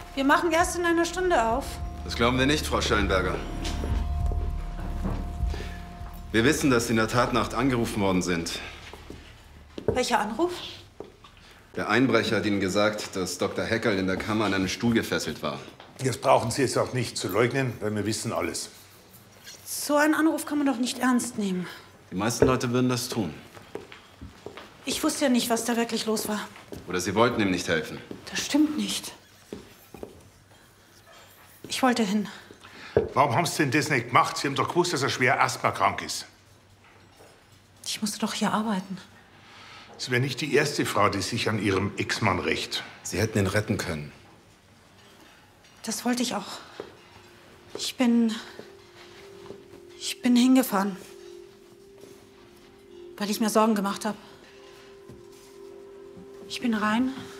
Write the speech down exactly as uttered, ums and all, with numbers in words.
Wir machen erst in einer Stunde auf. Das glauben wir nicht, Frau Schellenberger. Wir wissen, dass Sie in der Tatnacht angerufen worden sind. Welcher Anruf? Der Einbrecher hat Ihnen gesagt, dass Doktor Heckerl in der Kammer an einen Stuhl gefesselt war. Das brauchen Sie jetzt auch nicht zu leugnen, weil wir wissen alles. So einen Anruf kann man doch nicht ernst nehmen. Die meisten Leute würden das tun. Ich wusste ja nicht, was da wirklich los war. Oder Sie wollten ihm nicht helfen. Das stimmt nicht. Ich wollte hin. Warum haben Sie denn das nicht gemacht? Sie haben doch gewusst, dass er schwer asthmakrank ist. Ich musste doch hier arbeiten. Sie wäre nicht die erste Frau, die sich an ihrem Ex-Mann rächt. Sie hätten ihn retten können. Das wollte ich auch. Ich bin... Ich bin hingefahren. Weil ich mir Sorgen gemacht habe. Ich bin rein,